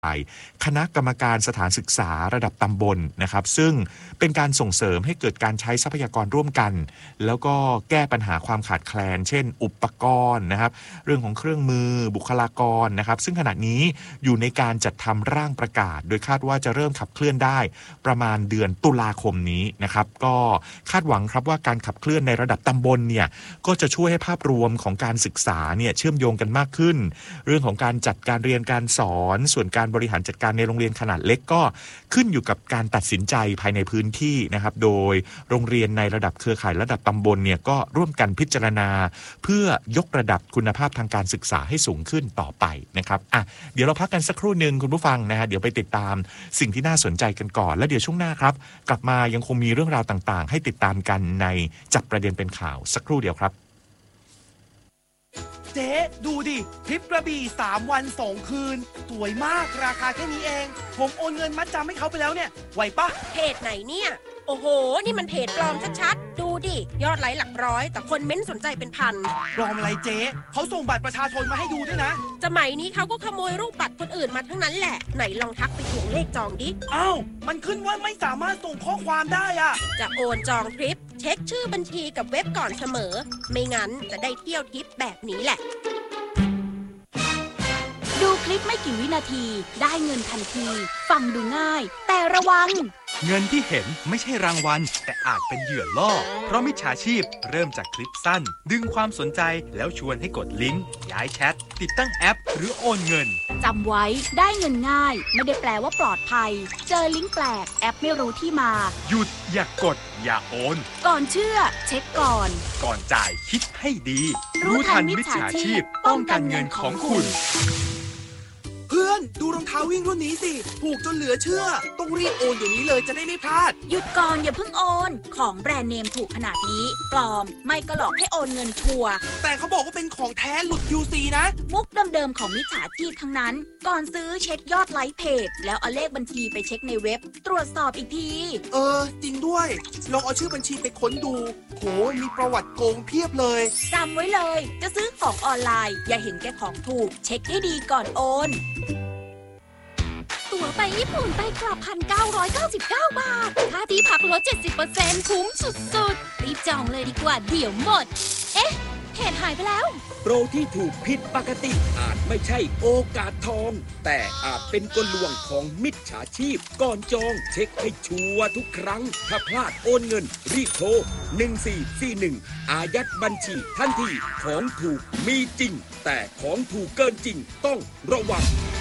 คณะกรรมการสถานศึกษาระดับตำบลนะครับซึ่งเป็นการส่งเสริมให้เกิดการใช้ทรัพยากรร่วมกันแล้วก็แก้ปัญหาความขาดแคลนเช่นอุปกรณ์นะครับเรื่องของเครื่องมือบุคลากรนะครับซึ่งขณะนี้อยู่ในการจัดทำร่างประกาศโดยคาดว่าจะเริ่มขับเคลื่อนได้ประมาณเดือนตุลาคมนี้นะครับก็คาดหวังครับว่าการขับเคลื่อนในระดับตำบลเนี่ยก็จะช่วยให้ภาพรวมของการศึกษาเนี่ยเชื่อมโยงกันมากขึ้นเรื่องของการจัดการเรียนการสอนส่วนการบริหารจัดการในโรงเรียนขนาดเล็กก็ขึ้นอยู่กับการตัดสินใจภายในพื้นที่นะครับโดยโรงเรียนในระดับเครือข่ายระดับตำบลเนี่ยก็ร่วมกันพิจารณาเพื่อยกระดับคุณภาพทางการศึกษาให้สูงขึ้นต่อไปนะครับเดี๋ยวเราพักกันสักครู่นึงคุณผู้ฟังนะฮะเดี๋ยวไปติดตามสิ่งที่น่าสนใจกันก่อนแล้วเดี๋ยวช่วงหน้าครับกลับมายังคงมีเรื่องราวต่างๆให้ติดตามกันในจับประเด็นเป็นข่าวสักครู่เดียวครับเจ๊ดูดิทริปกระบี่3 วัน 2 คืนสวยมากราคาแค่นี้เองผมโอนเงินมัดจำให้เขาไปแล้วเนี่ยไหวปะเพจไหนเนี่ยโอ้โหนี่มันเพจปลอมชัดๆดูดิยอดไลค์หลักร้อยแต่คนเม้นสนใจเป็นพันปลอมอะไรเจ๊เขาส่งบัตรประชาชนมาให้ดูด้วยนะสมัยนี้เขาก็ขโมยรูปบัตรคนอื่นมาทั้งนั้นแหละไหนลองทักไปทวงเลขจองดิอ้าวมันขึ้นว่าไม่สามารถส่งข้อความได้อะจะโอนจองทริปเช็คชื่อบัญชีกับเว็บก่อนเสมอไม่งั้นจะได้เที่ยวทริปแบบนี้แหละดูคลิปไม่กี่วินาทีได้เงินทันทีฟังดูง่ายแต่ระวังเงินที่เห็นไม่ใช่รางวัลแต่อาจเป็นเหยื่อล่อเพราะมิจฉาชีพเริ่มจากคลิปสั้นดึงความสนใจแล้วชวนให้กดลิงก์ย้ายแชทติดตั้งแอปหรือโอนเงินจำไว้ได้เงินง่ายไม่ได้แปลว่าปลอดภัยเจอลิงก์แปลกแอปไม่รู้ที่มาหยุดอย่ากดอย่าโอนก่อนเชื่อเช็คก่อนจ่ายคิดให้ดีรู้ทันมิจฉาชีพป้องกันเงินของคุณเพื่อนดูรองเท้าวิ่งรุ่นนี้สิถูกจนเหลือเชื่อต้องรีบโอนเดี๋ยวนี้เลยจะได้ไม่พลาดหยุดก่อนอย่าเพิ่งโอนของแบรนด์เนมถูกขนาดนี้ปลอมไม่ก็หลอกให้โอนเงินชัวร์แต่เขาบอกว่าเป็นของแท้หลุด QC นะมุกเดิมๆของมิจฉาชีพทั้งนั้นก่อนซื้อเช็คยอดไลค์เพจแล้วเอาเลขบัญชีไปเช็คในเว็บตรวจสอบอีกทีจริงด้วยลองเอาชื่อบัญชีไปค้นดูโหมีประวัติโกงเพียบเลยจำไว้เลยจะซื้อของออนไลน์อย่าเห็นแก่ของถูกเช็คให้ดีก่อนโอนตั๋วไปญี่ปุ่นไปกลับ 1,999 บาทค่าที่พักลด 70% คุ้มสุดๆรีบจองเลยดีกว่าเดี๋ยวหมดเอ๊ะเพจหายไปแล้วโปรที่ถูกผิดปกติอาจไม่ใช่โอกาสทองแต่อาจเป็นกลลวงของมิจฉาชีพก่อนจองเช็คให้ชัวร์ทุกครั้งถ้าพลาดโอนเงินรีบโทร1441อายัดบัญชีทันทีของถูกมีจริงแต่ของถูกเกินจริงต้องระวัง